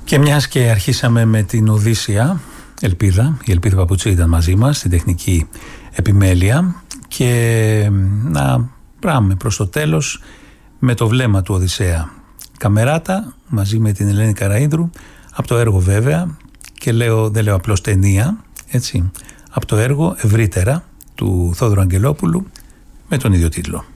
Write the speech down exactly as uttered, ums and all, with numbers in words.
Και μιας και αρχίσαμε με την Οδύσσεια, Ελπίδα, η Ελπίδα Παπουτσή ήταν μαζί μας στην τεχνική επιμέλεια, και να πάμε προς το τέλος με το βλέμμα του Οδυσσέα. Καμεράτα μαζί με την Ελένη Καραΐδρου, από το έργο βέβαια, και λέω, δεν λέω απλώς ταινία, έτσι, από το έργο Ευρύτερα του Θόδωρου Αγγελόπουλου με τον ίδιο τίτλο.